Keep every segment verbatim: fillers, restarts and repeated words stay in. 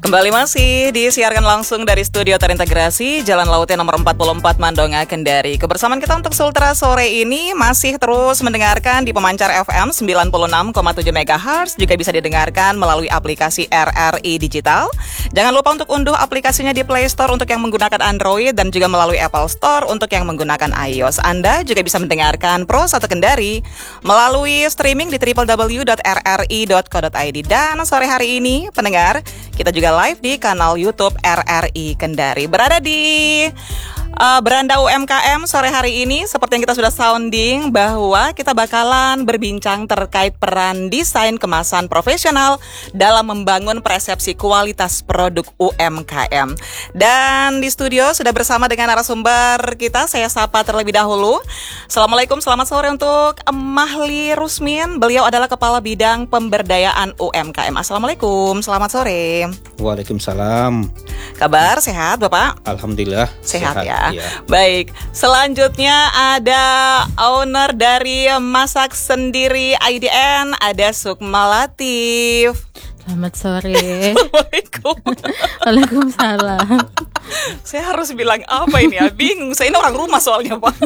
Kembali masih disiarkan langsung dari studio terintegrasi Jalan Lautnya nomor empat puluh empat Mandonga, Kendari. Kebersamaan kita untuk Sultra sore ini masih terus mendengarkan di pemancar F M sembilan puluh enam koma tujuh megahertz. Juga bisa didengarkan melalui aplikasi R R I Digital. Jangan lupa untuk unduh aplikasinya di Play Store untuk yang menggunakan Android dan juga melalui Apple Store untuk yang menggunakan iOS. Anda juga bisa mendengarkan Pro satu Kendari melalui streaming di w w w dot r r i dot co dot i d. Dan sore hari ini pendengar, kita juga live di kanal YouTube R R I Kendari. Berada di uh, beranda U M K M sore hari ini, seperti yang kita sudah sounding bahwa kita bakalan berbincang terkait peran desain kemasan profesional dalam membangun persepsi kualitas produk U M K M. Dan di studio sudah bersama dengan narasumber kita, saya sapa terlebih dahulu. Assalamualaikum, selamat sore untuk Mahli Rusmin. Beliau adalah Kepala Bidang Pemberdayaan U M K M. Assalamualaikum, selamat sore. Waalaikumsalam. Kabar sehat Bapak? Alhamdulillah sehat, sehat ya. ya. Baik, selanjutnya ada owner dari Masak Sendiri I D N, ada Sukma Latif. Selamat sore. Assalamualaikum. Waalaikumsalam. Saya harus bilang apa ini ya? Bingung, saya ini orang rumah soalnya Pak.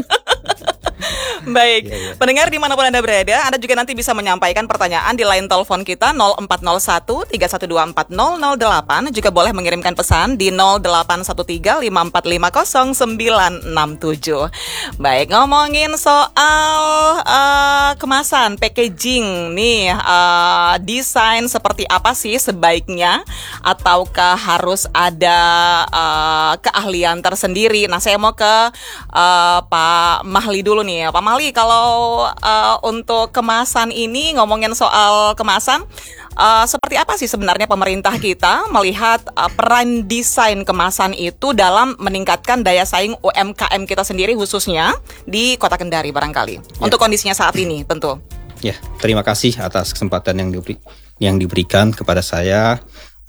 Baik, ya, ya. Pendengar dimanapun Anda berada, Anda juga nanti bisa menyampaikan pertanyaan di line telepon kita nol empat nol satu tiga satu dua empat nol nol delapan. Juga boleh mengirimkan pesan di nol delapan satu tiga lima empat lima nol sembilan enam tujuh. Baik, ngomongin soal uh, kemasan, packaging nih, uh, desain seperti apa sih sebaiknya? Ataukah harus ada uh, keahlian tersendiri? Nah, saya mau ke uh, Pak Mahli dulu nih. Pak Mahli, kalau uh, untuk kemasan ini, ngomongin soal kemasan, uh, seperti apa sih sebenarnya pemerintah kita melihat uh, peran desain kemasan itu dalam meningkatkan daya saing U M K M kita sendiri, khususnya di Kota Kendari barangkali, ya. Untuk kondisinya saat ini tentu. Ya, terima kasih atas kesempatan yang diberi, yang diberikan kepada saya.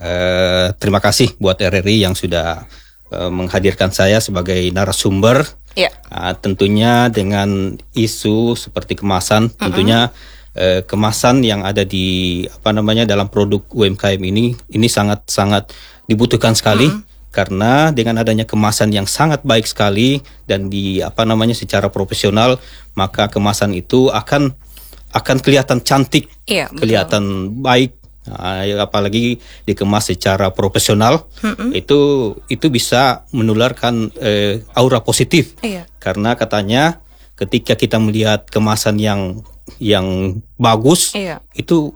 Uh, terima kasih buat R R I yang sudah uh, menghadirkan saya sebagai narasumber. Ya. Uh, tentunya dengan isu seperti kemasan, uh-uh. tentunya uh, kemasan yang ada di apa namanya dalam produk U M K M ini ini sangat sangat dibutuhkan sekali, uh-uh. karena dengan adanya kemasan yang sangat baik sekali dan di apa namanya secara profesional, maka kemasan itu akan akan kelihatan cantik, ya, kelihatan baik. Nah, apalagi dikemas secara profesional, mm-hmm. itu itu bisa menularkan eh, aura positif, iya. Karena katanya ketika kita melihat kemasan yang yang bagus, iya. itu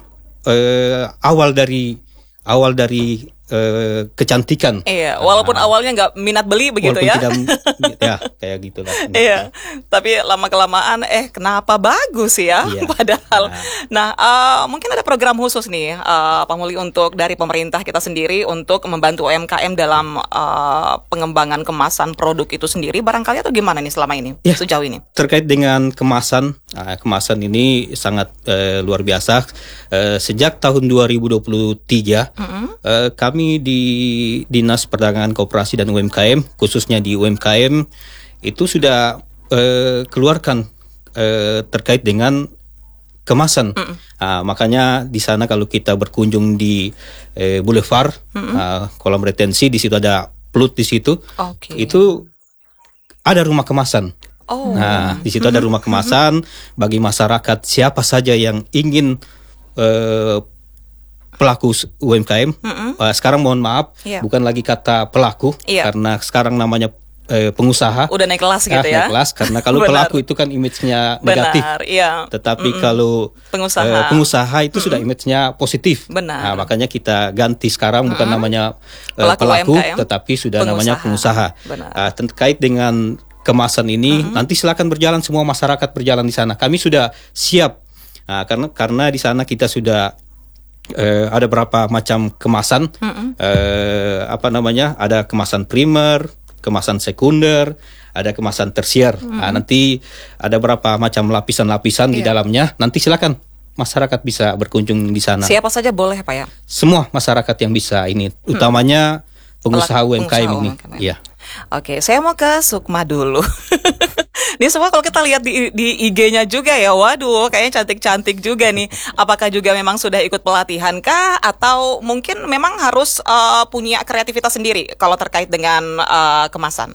eh, awal dari awal dari eh, kecantikan. Iya, walaupun nah, awalnya nggak minat beli begitu ya. Tidak, ya kayak gitulah. Iya, tapi lama kelamaan eh kenapa bagus ya? Iya. Padahal. Nah, nah uh, mungkin ada program khusus nih, uh, Pak Muli, untuk dari pemerintah kita sendiri untuk membantu U M K M dalam uh, pengembangan kemasan produk itu sendiri, barangkali atau gimana nih selama ini, ya, sejauh ini? Terkait dengan kemasan, uh, kemasan ini sangat uh, luar biasa. Uh, sejak tahun dua ribu dua puluh tiga, mm-hmm. uh, kami di Dinas Perdagangan Koperasi dan U M K M, khususnya di U M K M, itu sudah uh, keluarkan uh, terkait dengan kemasan. Mm. Uh, makanya di sana kalau kita berkunjung di uh, Boulevard, uh, kolam retensi, di situ ada Plut di situ, okay. Itu ada rumah kemasan. Oh. Nah, di situ mm-hmm. ada rumah kemasan mm-hmm. bagi masyarakat siapa saja yang ingin uh, pelaku U M K M. Mm-hmm. Uh, sekarang mohon maaf, yeah. bukan lagi kata pelaku, yeah. karena sekarang namanya eh, pengusaha. Udah naik kelas gitu ya. Naik kelas, karena kalau pelaku itu kan image-nya negatif. Benar, iya. Tetapi Mm-mm. kalau pengusaha, eh, pengusaha itu Mm-mm. sudah image-nya positif. Benar. Nah, makanya kita ganti sekarang, bukan Mm-mm. namanya eh, pelaku, pelaku, U M K M, tetapi sudah pengusaha. namanya pengusaha. Uh, terkait dengan kemasan ini, mm-hmm. nanti silakan berjalan, semua masyarakat berjalan di sana. Kami sudah siap, nah, karena karena di sana kita sudah uh, ada berapa macam kemasan, mm-hmm. uh, apa namanya, ada kemasan primer, kemasan sekunder, ada kemasan tersier. Mm-hmm. Nah, nanti ada berapa macam lapisan-lapisan yeah. di dalamnya. Nanti silakan masyarakat bisa berkunjung di sana. Siapa saja boleh, Pak ya? Semua masyarakat yang bisa ini, utamanya hmm. pengusaha U M K M ini. Iya. Oke, saya mau ke Sukma dulu. Ini semua kalau kita lihat di, di I G-nya juga ya, waduh, kayaknya cantik-cantik juga nih. Apakah juga memang sudah ikut pelatihan kah? Atau mungkin memang harus uh, punya kreativitas sendiri kalau terkait dengan uh, kemasan?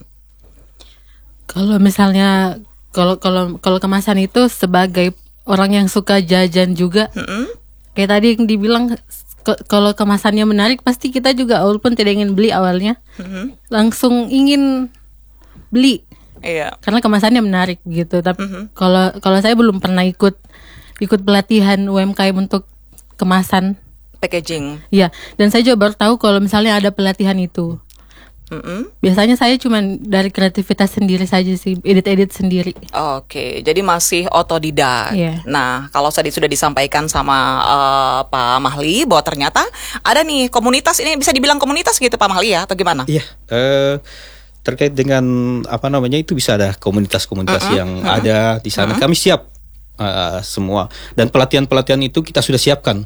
Kalau misalnya kalau kalau kalau kemasan itu sebagai orang yang suka jajan juga, mm-hmm. kayak tadi yang dibilang ke, kalau kemasannya menarik pasti kita juga walaupun tidak ingin beli awalnya, mm-hmm. langsung ingin beli. Iya. Karena kemasannya menarik gitu. Tapi mm-hmm. kalau kalau saya belum pernah ikut ikut pelatihan U M K M untuk kemasan packaging. Iya, dan saya juga baru tahu kalau misalnya ada pelatihan itu. Mm-mm. Biasanya saya cuma dari kreativitas sendiri saja sih, edit-edit sendiri. Oke, jadi masih otodidak. Yeah. Nah, kalau tadi sudah disampaikan sama uh, Pak Mahli bahwa ternyata ada nih komunitas, ini bisa dibilang komunitas gitu Pak Mahli ya, atau gimana? Iya, uh, terkait dengan apa namanya itu bisa ada komunitas-komunitas uh-uh. yang uh-uh. ada di sana. Uh-uh. Kami siap uh, semua, dan pelatihan-pelatihan itu kita sudah siapkan.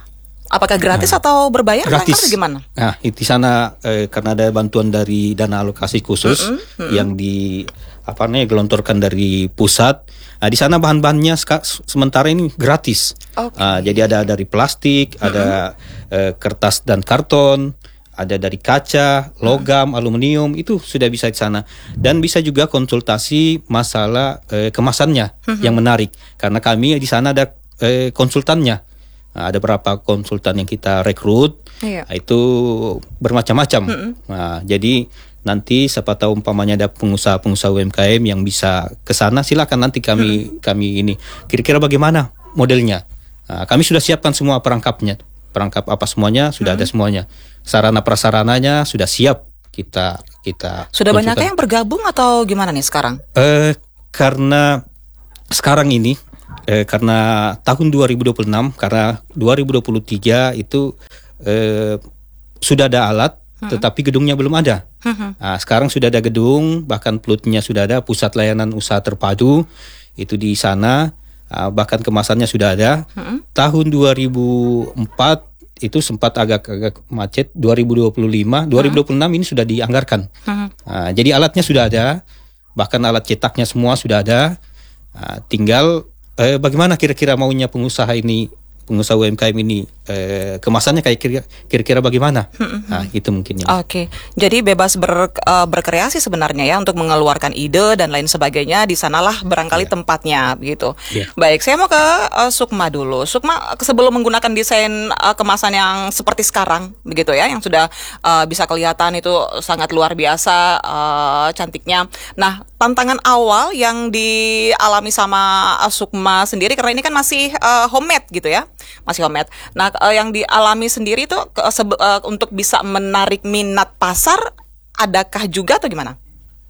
Apakah gratis nah, atau berbayar? Gratis. Atau gimana? Nah, di sana eh, karena ada bantuan dari dana alokasi khusus mm-hmm, mm-hmm. yang di apa namanya gelontorkan dari pusat. Nah, di sana bahan-bahannya seka, sementara ini gratis. Okay. Nah, jadi ada dari plastik, mm-hmm. ada eh, kertas dan karton, ada dari kaca, logam, mm-hmm. aluminium, itu sudah bisa di sana. Dan bisa juga konsultasi masalah eh, kemasannya mm-hmm. yang menarik. Karena kami di sana ada eh, konsultannya. Nah, ada beberapa konsultan yang kita rekrut, iya. Nah, itu bermacam-macam. Mm-hmm. Nah, jadi nanti siapa tahu umpamanya ada pengusaha-pengusaha U M K M yang bisa ke sana, silakan nanti kami mm-hmm. kami ini. Kira-kira bagaimana modelnya? Nah, kami sudah siapkan semua perangkapnya, perangkap apa semuanya sudah mm-hmm. ada semuanya. Sarana prasarananya sudah siap kita kita. Sudah banyak yang bergabung atau gimana nih sekarang? Eh, karena sekarang ini. Eh, karena tahun dua ribu dua puluh enam, karena dua ribu dua puluh tiga itu eh, sudah ada alat, hmm. tetapi gedungnya belum ada. Hmm. Nah, sekarang sudah ada gedung, bahkan plutnya sudah ada, pusat layanan usaha terpadu itu di sana, uh, bahkan kemasannya sudah ada. Hmm. Tahun dua ribu empat itu sempat agak-agak macet. dua ribu dua puluh lima, dua ribu dua puluh enam ini sudah dianggarkan. Hmm. Nah, jadi alatnya sudah ada, bahkan alat cetaknya semua sudah ada. Nah, tinggal Eh, bagaimana kira-kira maunya pengusaha ini, pengusaha U M K M ini, eh, kemasannya kayak kira, kira-kira bagaimana? Nah, itu mungkin. Oke, okay. Jadi bebas ber, uh, berkreasi sebenarnya ya untuk mengeluarkan ide dan lain sebagainya. Di sanalah barangkali yeah. tempatnya, gitu. Yeah. Baik, saya mau ke uh, Sukma dulu. Sukma, sebelum menggunakan desain uh, kemasan yang seperti sekarang, begitu ya, yang sudah uh, bisa kelihatan itu sangat luar biasa uh, cantiknya. Nah, tantangan awal yang dialami sama uh, Sukma sendiri, karena ini kan masih uh, homemade gitu ya, masih homemade. Nah, uh, yang dialami sendiri itu uh, sebe- uh, untuk bisa menarik minat pasar, adakah juga atau gimana?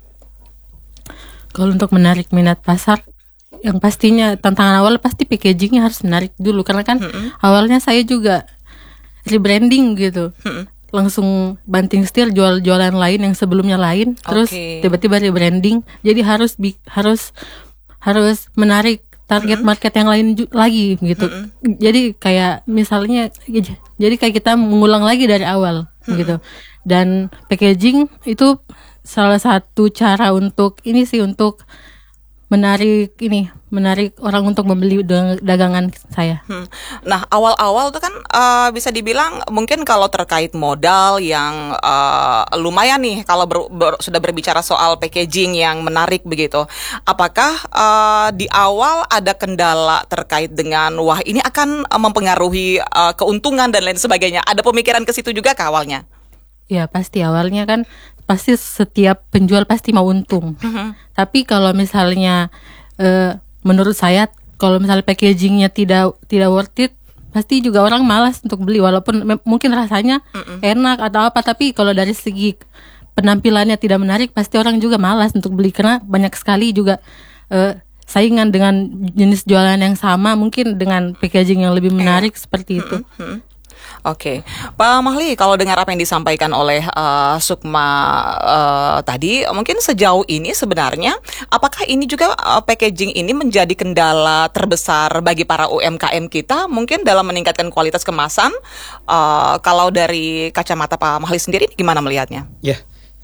Kalau untuk menarik minat pasar, yang pastinya tantangan awal pasti packagingnya harus menarik dulu, karena kan mm-hmm. awalnya saya juga rebranding gitu. Mm-hmm. Langsung banting setir jual-jualan lain yang sebelumnya lain, terus okay. tiba-tiba rebranding, jadi harus bi- harus harus menarik target mm-hmm. market yang lain ju- lagi gitu. Mm-hmm. Jadi kayak misalnya, jadi kayak kita mengulang lagi dari awal mm-hmm. gitu. Dan packaging itu salah satu cara untuk ini sih, untuk menarik ini, menarik orang untuk membeli dagangan saya. Hmm. Nah, awal-awal itu kan uh, bisa dibilang mungkin kalau terkait modal yang uh, lumayan nih, kalau ber, ber, sudah berbicara soal packaging yang menarik begitu. Apakah uh, di awal ada kendala terkait dengan wah ini akan uh, mempengaruhi uh, keuntungan dan lain sebagainya? Ada pemikiran ke situ juga ke awalnya? Ya pasti awalnya kan pasti setiap penjual pasti mau untung. Uh-huh. Tapi kalau misalnya uh, menurut saya kalau misalnya packagingnya tidak tidak worth it, pasti juga orang malas untuk beli walaupun me- mungkin rasanya uh-uh. enak atau apa, tapi kalau dari segi penampilannya tidak menarik pasti orang juga malas untuk beli, karena banyak sekali juga uh, saingan dengan jenis jualan yang sama mungkin dengan packaging yang lebih menarik uh-huh. seperti itu. Uh-huh. Oke, okay. Pak Mahli, kalau dengar apa yang disampaikan oleh uh, Sukma uh, tadi, mungkin sejauh ini sebenarnya, apakah ini juga uh, packaging ini menjadi kendala terbesar bagi para U M K M kita, mungkin dalam meningkatkan kualitas kemasan? Uh, kalau dari kacamata Pak Mahli sendiri, gimana melihatnya? Ya,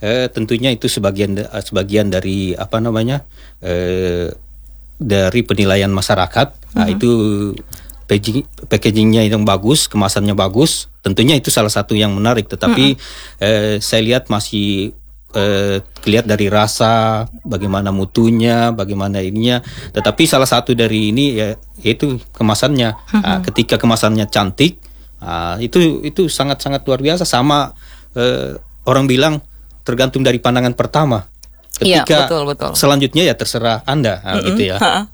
eh, tentunya itu sebagian sebagian dari apa namanya eh, dari penilaian masyarakat. Mm-hmm. Nah, itu packaging, packagingnya yang bagus, kemasannya bagus. Tentunya itu salah satu yang menarik. Tetapi mm-hmm. eh, saya lihat masih eh, kelihatan dari rasa, bagaimana mutunya, bagaimana ininya. Tetapi salah satu dari ini ya yaitu kemasannya. Mm-hmm. Nah, ketika kemasannya cantik, nah, itu itu sangat-sangat luar biasa. Sama eh, orang bilang tergantung dari pandangan pertama. Ketika ya, betul, betul. selanjutnya ya terserah Anda, nah, mm-hmm. gitu ya. Nah.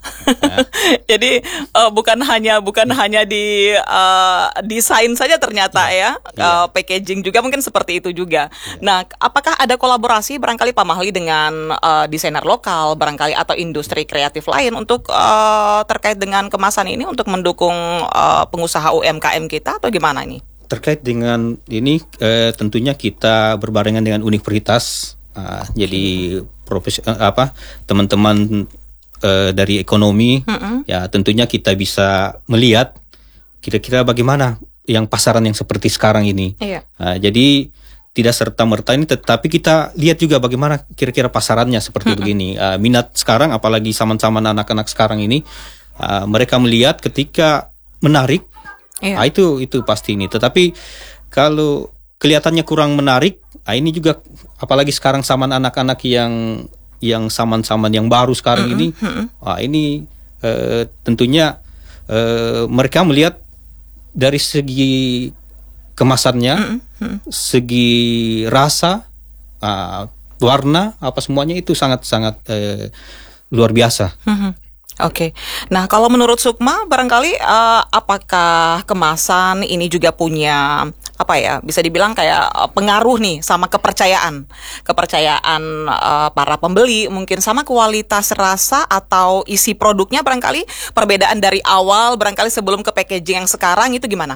Jadi uh, bukan hanya bukan hanya di uh, desain saja ternyata ya, ya. Uh, packaging juga mungkin seperti itu juga. Ya. Nah, apakah ada kolaborasi barangkali Pak Mahli dengan uh, desainer lokal barangkali atau industri kreatif lain untuk uh, terkait dengan kemasan ini untuk mendukung uh, pengusaha U M K M kita atau gimana ini? Terkait dengan ini eh, tentunya kita berbarengan dengan universitas. Uh, jadi profesional apa teman-teman uh, dari ekonomi mm-hmm. ya tentunya kita bisa melihat kira-kira bagaimana yang pasaran yang seperti sekarang ini. Iya. Uh, jadi tidak serta-merta ini, tetapi kita lihat juga bagaimana kira-kira pasarannya seperti mm-hmm. begini. Uh, minat sekarang, apalagi sama-sama anak-anak sekarang ini, uh, mereka melihat ketika menarik, iya. uh, itu itu pasti ini. Tetapi kalau kelihatannya kurang menarik, nah ini juga apalagi sekarang zaman anak-anak yang yang saman-saman yang baru sekarang mm-hmm. ini, nah ini uh, tentunya uh, mereka melihat dari segi kemasannya, mm-hmm. segi rasa, uh, warna, apa semuanya itu sangat-sangat uh, luar biasa. Mm-hmm. Oke, okay. Nah kalau menurut Sukma barangkali uh, apakah kemasan ini juga punya apa ya bisa dibilang kayak uh, pengaruh nih sama kepercayaan, kepercayaan uh, para pembeli mungkin sama kualitas rasa atau isi produknya barangkali perbedaan dari awal barangkali sebelum ke packaging yang sekarang itu gimana?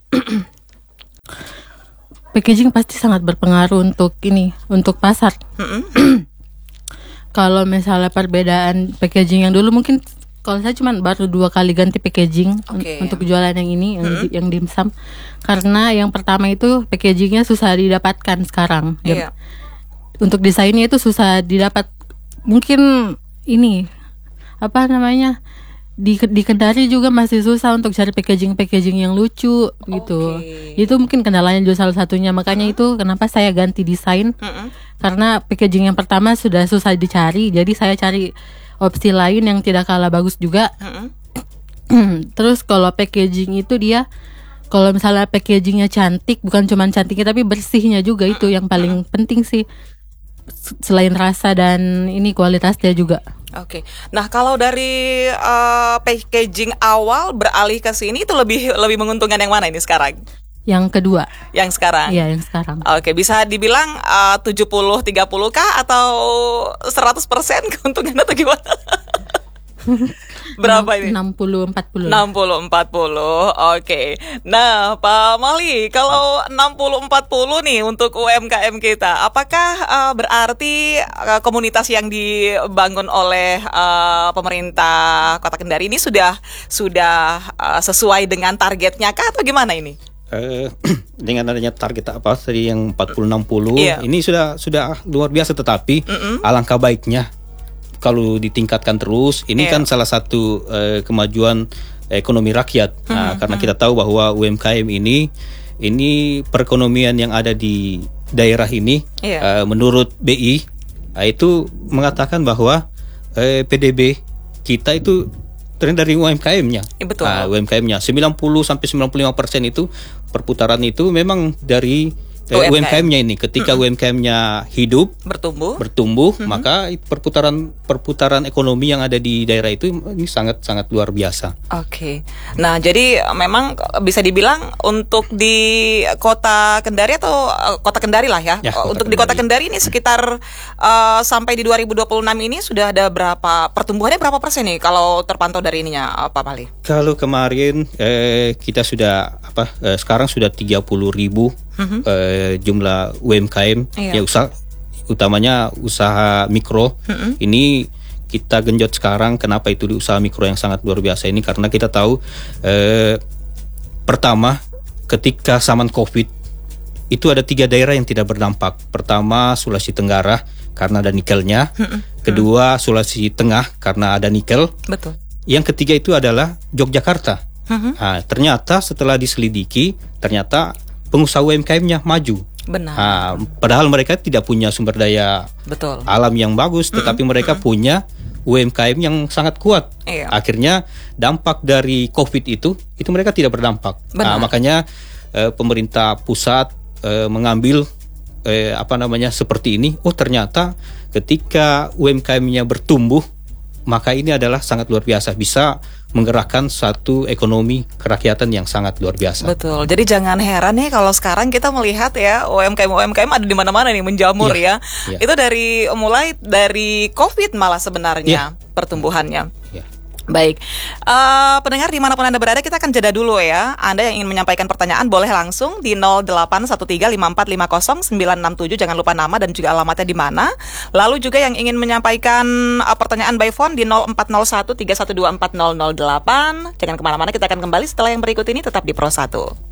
Packaging pasti sangat berpengaruh untuk ini, untuk pasar. Mm-hmm. Kalau misalnya perbedaan packaging yang dulu mungkin kalau saya cuma baru dua kali ganti packaging okay. un- untuk jualan yang ini yang, hmm. yang dimsum, karena yang pertama itu packagingnya susah didapatkan sekarang. Yeah. Untuk desainnya itu susah didapat. Mungkin ini apa namanya di di Kendari juga masih susah untuk cari packaging-packaging yang lucu gitu. Okay. Itu mungkin kendalanya juga salah satunya. Makanya uh-huh. itu kenapa saya ganti desain. Uh-huh. Karena packaging yang pertama sudah susah dicari, jadi saya cari opsi lain yang tidak kalah bagus juga. Uh-huh. Terus kalau packaging itu dia kalau misalnya packagingnya cantik, bukan cuma cantiknya tapi bersihnya juga, itu yang paling uh-huh. penting sih. Selain rasa dan ini kualitasnya juga. Oke, okay. Nah kalau dari uh, packaging awal beralih ke sini itu lebih lebih menguntungkan yang mana ini sekarang? Yang kedua. Yang sekarang? Iya, yang sekarang. Oke, okay. Bisa dibilang uh, tujuh puluh tiga puluh kah atau seratus persen keuntungan atau gimana? Berapa ini? enam puluh empat puluh. enam puluh empat puluh. Oke. Okay. Nah, Pak Mahli, kalau enam puluh empat puluh nih untuk U M K M kita, apakah uh, berarti uh, komunitas yang dibangun oleh uh, pemerintah Kota Kendari ini sudah sudah uh, sesuai dengan targetnya kah atau gimana ini? Uh, dengan adanya target apa tadi yang empat puluh enam puluh, yeah. ini sudah sudah luar biasa, tetapi mm-hmm. alangkah baiknya kalau ditingkatkan terus. Ini yeah. kan salah satu uh, kemajuan ekonomi rakyat. Mm-hmm. Nah, karena kita tahu bahwa U M K M ini ini perekonomian yang ada di daerah ini, yeah. uh, menurut B I uh, itu mengatakan bahwa uh, P D B kita itu ternyata dari U M K M-nya. Ya, betul. Uh, U M K M-nya sembilan puluh sampai sembilan puluh lima persen itu perputaran itu memang dari U M K M. U M K M-nya ini. Ketika mm-hmm. U M K M-nya hidup, bertumbuh, bertumbuh, mm-hmm. maka perputaran perputaran ekonomi yang ada di daerah itu ini sangat sangat luar biasa. Oke. Okay. Nah, jadi memang bisa dibilang untuk di Kota Kendari atau Kota Kendari lah ya. ya untuk Kendari. Di Kota Kendari ini sekitar uh, sampai di dua ribu dua puluh enam ini sudah ada berapa pertumbuhannya berapa persen nih kalau terpantau dari ininya Pak Mahli? Kalau kemarin eh, kita sudah apa eh, sekarang sudah tiga puluh ribu mm-hmm. eh, jumlah U M K M, iya. ya usaha utamanya usaha mikro. Mm-hmm. Ini kita genjot sekarang. Kenapa itu di usaha mikro yang sangat luar biasa ini? Karena kita tahu eh, pertama ketika zaman COVID itu ada tiga daerah yang tidak berdampak. Pertama Sulawesi Tenggara karena ada nikelnya. Hmm. Kedua Sulawesi Tengah karena ada nikel. Betul. Yang ketiga itu adalah Yogyakarta. Hmm. Nah, ternyata setelah diselidiki, ternyata pengusaha U M K M-nya maju. Benar. Nah, padahal mereka tidak punya sumber daya Betul. alam yang bagus, tetapi mm-mm. mereka punya U M K M yang sangat kuat. Iya. Akhirnya dampak dari COVID itu, itu mereka tidak berdampak. Nah, makanya eh, pemerintah pusat eh, mengambil eh, apa namanya seperti ini. Oh, ternyata ketika U M K M-nya bertumbuh, maka ini adalah sangat luar biasa, bisa menggerakkan satu ekonomi kerakyatan yang sangat luar biasa. Betul. Jadi jangan heran nih kalau sekarang kita melihat ya U M K M U M K M ada di mana-mana nih menjamur ya. ya. ya. Itu dari mulai dari COVID malah sebenarnya ya. pertumbuhannya. Ya. Baik, uh, pendengar dimanapun Anda berada, kita akan jeda dulu ya. Anda yang ingin menyampaikan pertanyaan boleh langsung di nol delapan satu tiga lima empat lima nol sembilan enam tujuh. Jangan lupa nama dan juga alamatnya di mana. Lalu juga yang ingin menyampaikan uh, pertanyaan by phone di nol empat nol satu tiga satu dua empat nol nol delapan. Jangan kemana-mana, kita akan kembali setelah yang berikut ini, tetap di Pro satu.